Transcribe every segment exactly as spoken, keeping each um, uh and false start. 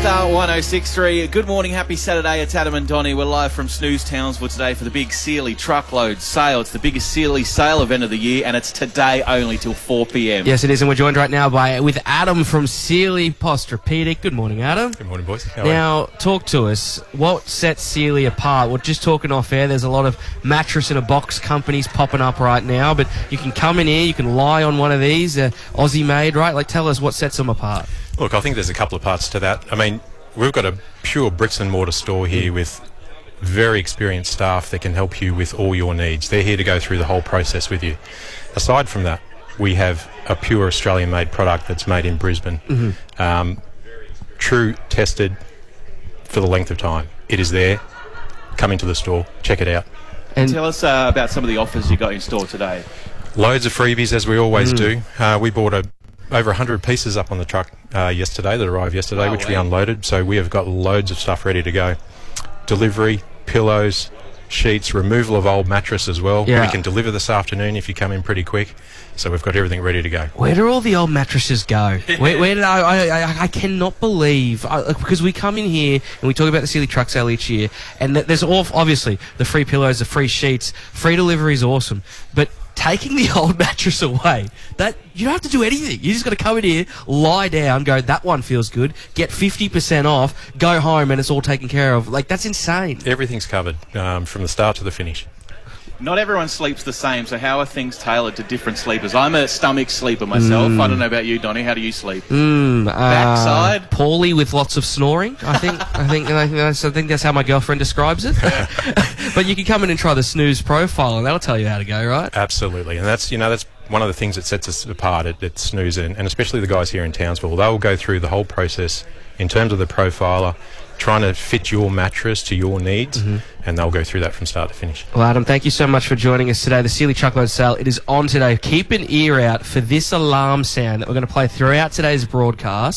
Star one oh six point three. Good morning, happy Saturday. It's Adam and Donnie. We're live from Snooze Townsville today for the big Sealy truckload sale. It's the biggest Sealy sale event of the year, and it's today only till four p.m. Yes, it is, and we're joined right now by with Adam from Sealy Posturepedic. Good morning, Adam. Good morning, boys. How now, are you? talk to us. What sets Sealy apart? We're just talking off air. There's a lot of mattress in a box companies popping up right now, but you can come in here, you can lie on one of these, uh, Aussie made, right? Like, tell us what sets them apart. Look, I think there's a couple of parts to that. I mean, we've got a pure bricks and mortar store here mm. with very experienced staff that can help you with all your needs. They're here to go through the whole process with you. Aside from that, we have a pure Australian-made product that's made in Brisbane. Mm-hmm. Um, true, tested for the length of time. It is there. Come into the store, check it out. And tell us uh, about some of the offers you got in store today. Loads of freebies, as we always mm. do. Uh, we bought a over one hundred pieces up on the truck uh, yesterday that arrived yesterday, oh, which wow. we unloaded. So we have got loads of stuff ready to go. Delivery, pillows, sheets, removal of old mattress as well. Yeah. We can deliver this afternoon if you come in pretty quick. So we've got everything ready to go. Where do all the old mattresses go? where, where did I, I, I? I cannot believe I, because we come in here and we talk about the Sealy truck sale each year, and th- there's all obviously the free pillows, the free sheets, free delivery is awesome, but taking the old mattress away, that you don't have to do anything. You just got to come in here, lie down, go, that one feels good, get fifty percent off, go home, and it's all taken care of. Like, that's insane. Everything's covered um, from the start to the finish. Not everyone sleeps the same, so how are things tailored to different sleepers? I'm a stomach sleeper myself. Mm. I don't know about you, Donnie. How do you sleep? Mm, Backside? Uh, poorly with lots of snoring, I think. I think I think, that's, I think that's how my girlfriend describes it. But you can come in and try the Snooze profile, and that'll tell you how to go, right? Absolutely. And that's, you know, that's one of the things that sets us apart at, at Snooze, and, and especially the guys here in Townsville. They'll go through the whole process in terms of the profiler, trying to fit your mattress to your needs, mm-hmm. and they'll go through that from start to finish. Well, Adam, thank you so much for joining us today. The Sealy Truckload Sale, it is on today. Keep an ear out for this alarm sound that we're going to play throughout today's broadcast.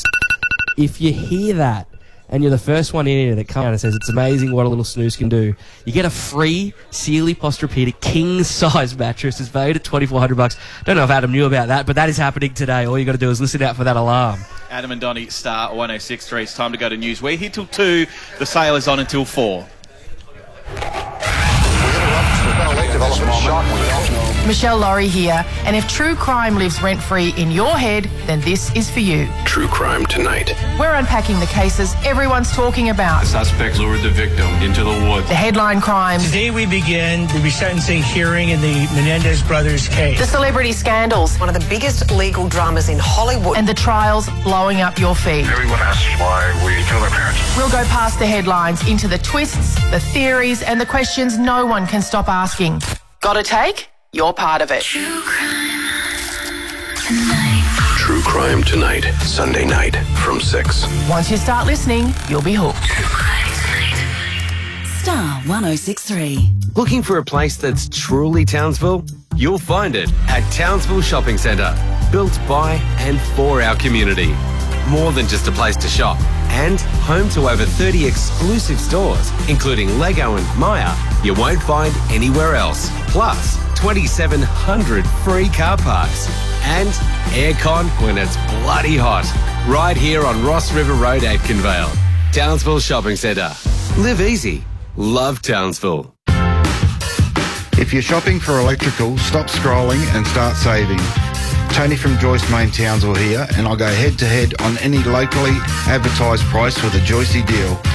If you hear that, and you're the first one in here that comes out and says it's amazing what a little snooze can do, you get a free Sealy Posturepedic king-size mattress. It's valued at twenty-four hundred bucks. Don't know if Adam knew about that, but that is happening today. All you got to do is listen out for that alarm. Adam and Donnie, Star one oh six point three. It's time to go to news. We're here till two. The sale is on until four. Michelle Laurie here, and if true crime lives rent-free in your head, then this is for you. True Crime Tonight. We're unpacking the cases everyone's talking about. The suspect lured the victim into the woods. The headline crimes. Today we begin the resentencing hearing in the Menendez brothers case. The celebrity scandals. One of the biggest legal dramas in Hollywood. And the trials blowing up your feed. Everyone asks why we killed our parents. We'll go past the headlines into the twists, the theories, and the questions no one can stop asking. Got a take? You're part of it. True Crime Tonight. True Crime Tonight, Sunday night from six. Once you start listening, you'll be hooked. Star one oh six point three. Looking for a place that's truly Townsville? You'll find it at Townsville Shopping Centre. Built by and for our community. More than just a place to shop. And home to over thirty exclusive stores, including Lego and Maya, you won't find anywhere else. Plus, twenty-seven hundred free car parks. And aircon when it's bloody hot. Right here on Ross River Road, Aitkenvale. Townsville Shopping Centre. Live easy. Love Townsville. If you're shopping for electrical, stop scrolling and start saving. Tony from Joyce Main Townsville here, and I'll go head to head on any locally advertised price with a Joycey deal.